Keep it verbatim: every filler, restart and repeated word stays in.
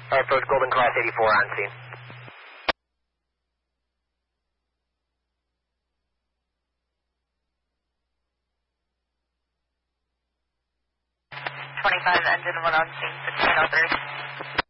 Alright, Post Golden Cross eighty-four on scene. twenty-five engine one on scene, sixteen oh three.